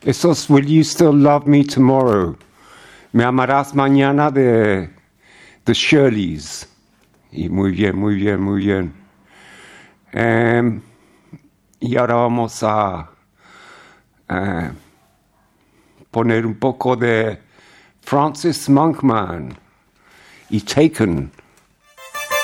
Eso es Will You Still Love Me Tomorrow. Me amarás mañana de The Shirleys. Y muy bien, muy bien, muy bien. Y ahora vamos a poner un poco de Francis Monkman y Taken.